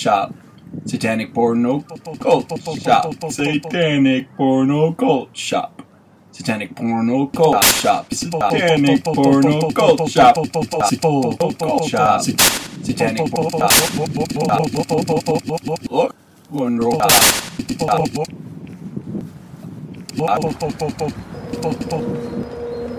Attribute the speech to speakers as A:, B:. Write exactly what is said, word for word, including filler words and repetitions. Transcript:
A: shop. Satanic porno cult shop. Satanic porno cult shop. Satanic porno cult shop. Satanic porno cult shop. Cult shop. Satanic porno look. Wonderful.